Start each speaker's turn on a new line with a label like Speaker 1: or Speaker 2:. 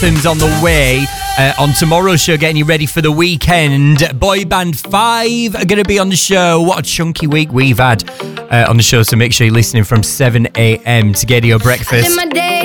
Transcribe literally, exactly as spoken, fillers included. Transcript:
Speaker 1: anthems on the way. Uh, on tomorrow's show, getting you ready for the weekend. Boy Band five are going to be on the show. What a chunky week we've had uh, on the show, so make sure you're listening from seven a.m. to get your breakfast.